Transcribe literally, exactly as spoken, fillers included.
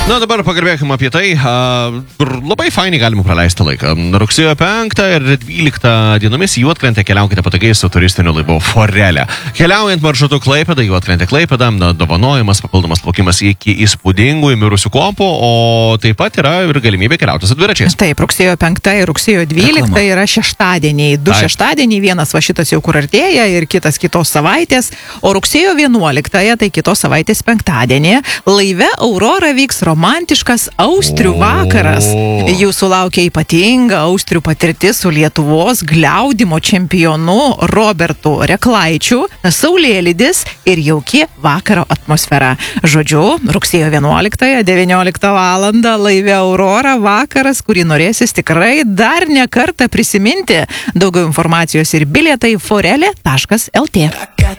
Na, dabar pakalbėkime apie tai, kur labai fainai galima praleisti laiką. Rugsėjo penktą ir dvyliktą dienomis į Juodkrantę keliaukite patogiai su turistiniu laivu Forelė. Keliaujant maršrutu Klaipėda, Juodkrantė Klaipėda, dovanojimas, papildomas plaukimas iki įspūdingų mirusių kompų, o taip pat yra ir galimybė keliauti su dviračiais. Taip, rugsėjo penktą ir rugsėjo dvyliktą yra šeštadieniai. Du Taip. šeštadieniai, vienas va šitas jau kur artėja ir kitas kitos savaitės, o rugsėjo vienuoliktąją, tai kitos savaitės penktadienį, laive Aurora vyks romantiškas austrių vakaras. Jūsų laukia ypatinga austrių patirtis su Lietuvos gliaudimo čempionu Robertu Reklaičiu, saulėlydis ir jauki vakaro atmosfera. Žodžiu, rugsėjo vienuoliktąją, devynioliktą valandą laive Aurora vakaras, kurį norėsis tikrai dar ne kartą prisiminti. Daugiau informacijos ir bilietai forelė taškas lt.